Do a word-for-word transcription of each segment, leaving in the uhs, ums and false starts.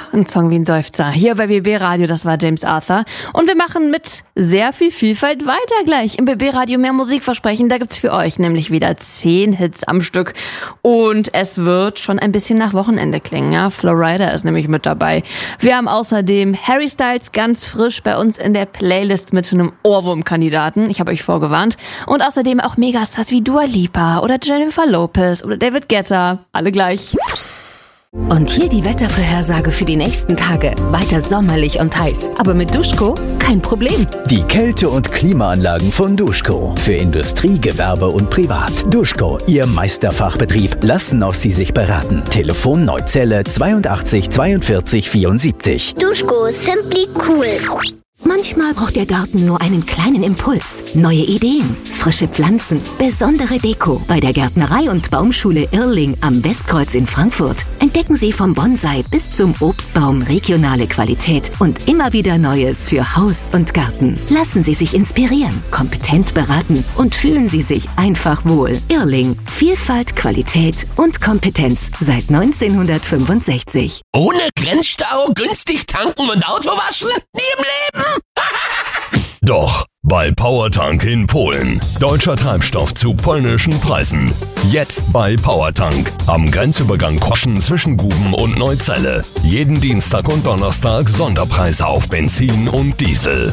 ein Song wie ein Seufzer. Hier bei B B Radio, das war James Arthur. Und wir machen mit sehr viel Vielfalt weiter gleich. Im B B Radio mehr Musik versprechen. Da gibt's für euch nämlich wieder zehn Hits am Stück. Und es wird schon ein bisschen nach Wochenende klingen. Ja? Florida ist nämlich mit dabei. Wir haben außerdem Harry Styles ganz frisch bei uns in der Playlist mit einem Ohrwurmkandidaten. Ich habe euch vorgewarnt. Und außerdem auch Megastars wie Dua Lipa oder Jennifer Lopez oder David Guetta. Alle gleich. Und hier die Wettervorhersage für die nächsten Tage. Weiter sommerlich und heiß. Aber mit Duschko kein Problem. Die Kälte- und Klimaanlagen von Duschko. Für Industrie, Gewerbe und Privat. Duschko, Ihr Meisterfachbetrieb. Lassen auch Sie sich beraten. Telefon Neuzelle zweiundachtzig zweiundvierzig vierundsiebzig. Duschko, simply cool. Manchmal braucht der Garten nur einen kleinen Impuls. Neue Ideen, frische Pflanzen, besondere Deko. Bei der Gärtnerei- und Baumschule Irrling am Westkreuz in Frankfurt entdecken Sie vom Bonsai bis zum Obstbaum regionale Qualität und immer wieder Neues für Haus und Garten. Lassen Sie sich inspirieren, kompetent beraten und fühlen Sie sich einfach wohl. Irrling. Vielfalt, Qualität und Kompetenz seit neunzehnhundertfünfundsechzig. Ohne Grenzstau, günstig tanken und Auto waschen? Nie im Leben! Doch, bei Powertank in Polen. Deutscher Treibstoff zu polnischen Preisen. Jetzt bei Powertank. Am Grenzübergang Koschen zwischen Guben und Neuzelle. Jeden Dienstag und Donnerstag Sonderpreise auf Benzin und Diesel.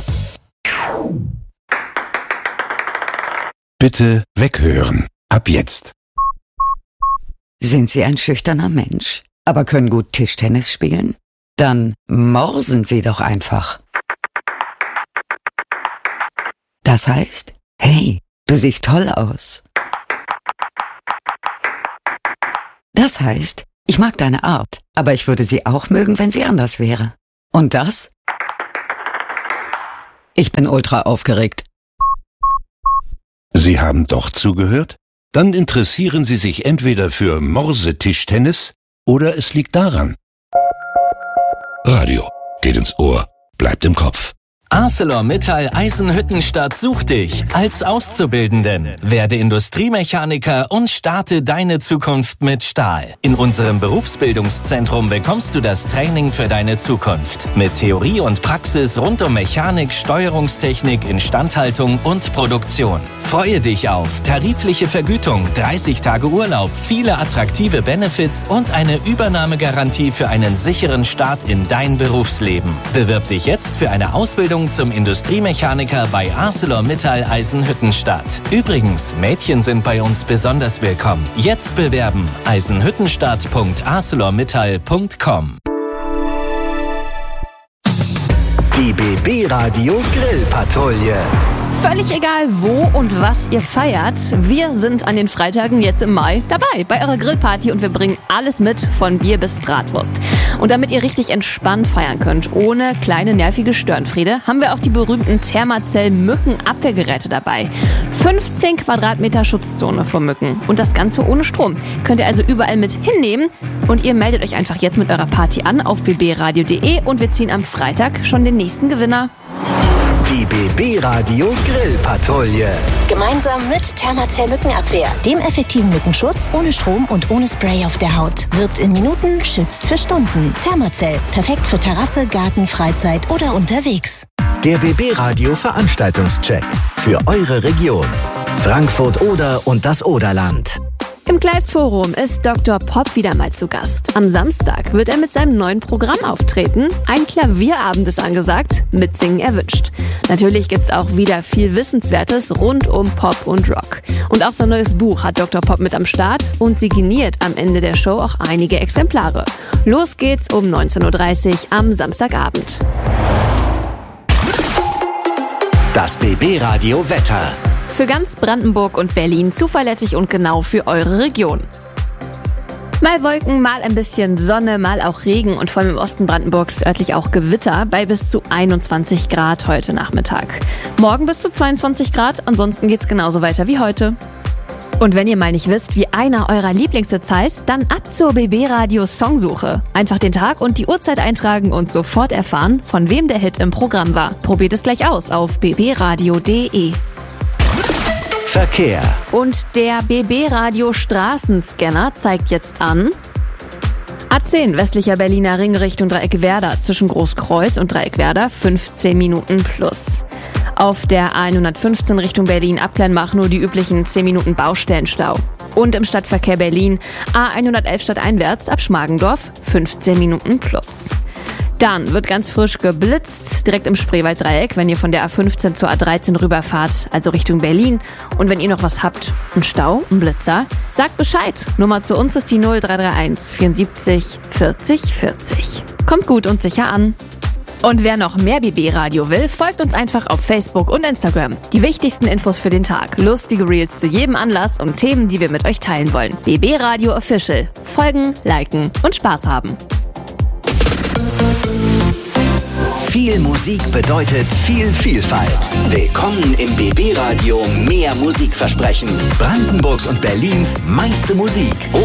Bitte weghören. Ab jetzt. Sind Sie ein schüchterner Mensch, aber können gut Tischtennis spielen? Dann morsen Sie doch einfach. Das heißt, hey, du siehst toll aus. Das heißt, ich mag deine Art, aber ich würde sie auch mögen, wenn sie anders wäre. Und das? Ich bin ultra aufgeregt. Sie haben doch zugehört? Dann interessieren Sie sich entweder für Morsetischtennis oder es liegt daran. Radio geht ins Ohr, bleibt im Kopf. ArcelorMittal Eisenhüttenstadt sucht dich als Auszubildenden. Werde Industriemechaniker und starte deine Zukunft mit Stahl. In unserem Berufsbildungszentrum bekommst du das Training für deine Zukunft. Mit Theorie und Praxis rund um Mechanik, Steuerungstechnik, Instandhaltung und Produktion. Freue dich auf tarifliche Vergütung, dreißig Tage Urlaub, viele attraktive Benefits und eine Übernahmegarantie für einen sicheren Start in dein Berufsleben. Bewirb dich jetzt für eine Ausbildung zum Industriemechaniker bei ArcelorMittal Eisenhüttenstadt. Übrigens, Mädchen sind bei uns besonders willkommen. Jetzt bewerben. eisenhüttenstadt punkt arcelormittal punkt com. Die B B Radio Grillpatrouille. Völlig egal, wo und was ihr feiert, wir sind an den Freitagen jetzt im Mai dabei bei eurer Grillparty und wir bringen alles mit, von Bier bis Bratwurst. Und damit ihr richtig entspannt feiern könnt, ohne kleine nervige Störenfriede, haben wir auch die berühmten Thermacell-Mückenabwehrgeräte dabei. fünfzehn Quadratmeter Schutzzone vor Mücken und das Ganze ohne Strom. Könnt ihr also überall mit hinnehmen und ihr meldet euch einfach jetzt mit eurer Party an auf b b radio punkt d e und wir ziehen am Freitag schon den nächsten Gewinner. Die B B Radio Grillpatrouille. Gemeinsam mit Thermacell Mückenabwehr, dem effektiven Mückenschutz, ohne Strom und ohne Spray auf der Haut. Wirkt in Minuten, schützt für Stunden. Thermacell, perfekt für Terrasse, Garten, Freizeit oder unterwegs. Der B B Radio Veranstaltungscheck für eure Region. Frankfurt Oder und das Oderland. Im Kleistforum ist Doktor Pop wieder mal zu Gast. Am Samstag wird er mit seinem neuen Programm auftreten. Ein Klavierabend ist angesagt, Mitsingen erwünscht. Natürlich gibt's auch wieder viel Wissenswertes rund um Pop und Rock. Und auch sein neues Buch hat Doktor Pop mit am Start und signiert am Ende der Show auch einige Exemplare. Los geht's um neunzehn Uhr dreißig am Samstagabend. Das B B Radio Wetter. Für ganz Brandenburg und Berlin zuverlässig und genau für eure Region. Mal Wolken, mal ein bisschen Sonne, mal auch Regen und vor allem im Osten Brandenburgs örtlich auch Gewitter bei bis zu einundzwanzig Grad heute Nachmittag. Morgen bis zu zweiundzwanzig Grad, ansonsten geht's genauso weiter wie heute. Und wenn ihr mal nicht wisst, wie einer eurer Lieblingshits heißt, dann ab zur B B Radio Songsuche. Einfach den Tag und die Uhrzeit eintragen und sofort erfahren, von wem der Hit im Programm war. Probiert es gleich aus auf b b radio punkt d e. Verkehr. Und der B B Radio Straßenscanner zeigt jetzt an A zehn westlicher Berliner Ring Richtung Dreieck Werder zwischen Großkreuz und Dreieck Werder fünfzehn Minuten plus. Auf der A hundertfünfzehn Richtung Berlin Abkleinmach nur die üblichen zehn Minuten Baustellenstau. Und im Stadtverkehr Berlin A hundertelf stadteinwärts ab Schmargendorf fünfzehn Minuten plus. Dann wird ganz frisch geblitzt, direkt im Spreewalddreieck, wenn ihr von der A fünfzehn zur A dreizehn rüberfahrt, also Richtung Berlin. Und wenn ihr noch was habt, einen Stau, einen Blitzer, sagt Bescheid. Nummer zu uns ist die null drei drei eins vierundsiebzig vierzig vierzig. Kommt gut und sicher an. Und wer noch mehr B B-Radio will, folgt uns einfach auf Facebook und Instagram. Die wichtigsten Infos für den Tag, lustige Reels zu jedem Anlass und Themen, die wir mit euch teilen wollen. B B-Radio Official. Folgen, liken und Spaß haben. Viel Musik bedeutet viel Vielfalt. Willkommen im B B-Radio Mehr Musikversprechen. Brandenburgs und Berlins meiste Musik.